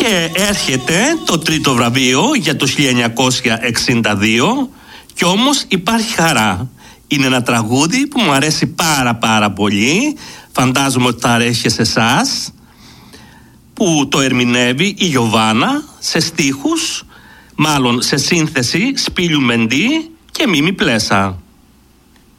Και έρχεται το τρίτο βραβείο για το 1962 και όμως υπάρχει χαρά. Είναι ένα τραγούδι που μου αρέσει πάρα πολύ. Φαντάζομαι ότι θα αρέσει σε εσάς, που το ερμηνεύει η Γιωβάνα σε στίχους, μάλλον σε σύνθεση Σπύλιου Μεντή και Μίμη Πλέσα.